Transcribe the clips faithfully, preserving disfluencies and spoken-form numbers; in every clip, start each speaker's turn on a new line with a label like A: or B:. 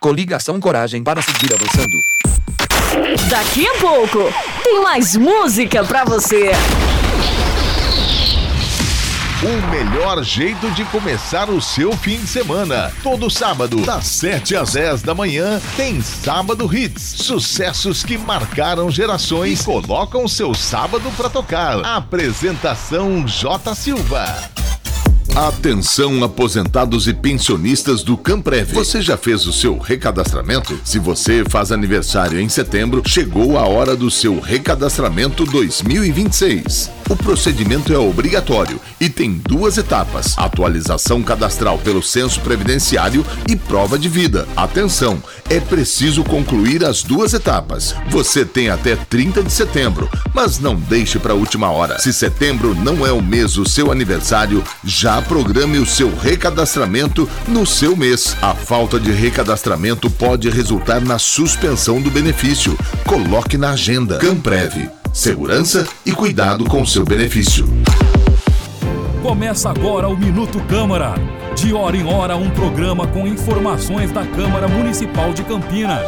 A: Coligação Coragem para seguir avançando.
B: Daqui a pouco, tem mais música pra você.
C: O melhor jeito de começar o seu fim de semana. Todo sábado, das sete às dez da manhã, tem Sábado Hits. Sucessos que marcaram gerações e colocam seu sábado pra tocar. Apresentação J. Silva.
D: Atenção, aposentados e pensionistas do Camprev. Você já fez o seu recadastramento? Se você faz aniversário em setembro, chegou a hora do seu recadastramento dois mil e vinte e seis. O procedimento é obrigatório e tem duas etapas: atualização cadastral pelo censo previdenciário e prova de vida. Atenção, é preciso concluir as duas etapas. Você tem até trinta de setembro, mas não deixe para a última hora. Se setembro não é o mês do seu aniversário, já programe o seu recadastramento no seu mês. A falta de recadastramento pode resultar na suspensão do benefício. Coloque na agenda. Camprev. Segurança e cuidado com seu benefício.
E: Começa agora o Minuto Câmara. De hora em hora, um programa com informações da Câmara Municipal de Campinas.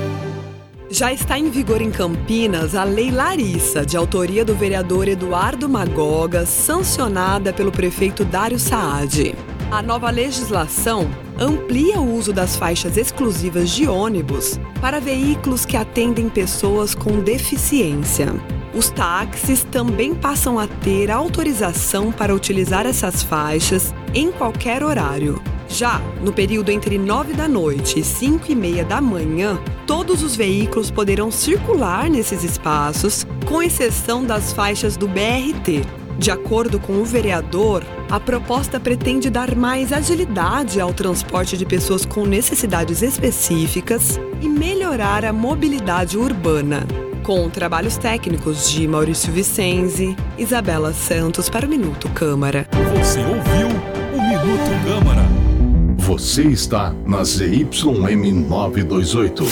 F: Já está em vigor em Campinas a Lei Larissa, de autoria do vereador Eduardo Magoga, sancionada pelo prefeito Dário Saad. A nova legislação amplia o uso das faixas exclusivas de ônibus para veículos que atendem pessoas com deficiência. Os táxis também passam a ter autorização para utilizar essas faixas em qualquer horário. Já no período entre nove da noite e cinco e meia da manhã, todos os veículos poderão circular nesses espaços, com exceção das faixas do B R T. De acordo com o vereador, a proposta pretende dar mais agilidade ao transporte de pessoas com necessidades específicas e melhorar a mobilidade urbana. Com trabalhos técnicos de Maurício Vicenzi, Isabela Santos para o Minuto Câmara.
E: Você ouviu o Minuto Câmara.
D: Você está na Z Y M novecentos e vinte e oito.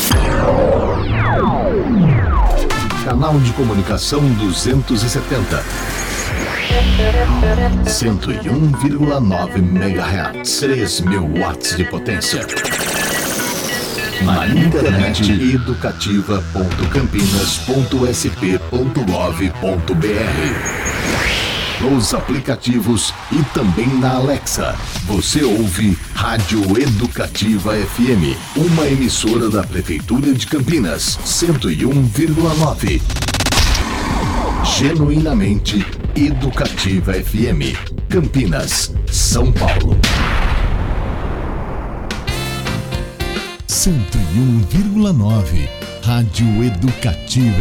D: Canal de comunicação duzentos e setenta. cento e um vírgula nove megahertz. três mil watts de potência. Na internet educativa ponto campinas ponto s p ponto gov ponto b r. Nos aplicativos e também na Alexa. Você ouve Rádio Educativa F M, uma emissora da Prefeitura de Campinas, cento e um vírgula nove. Genuinamente Educativa F M, Campinas, São Paulo.
G: cento e um vírgula nove, Rádio Educativa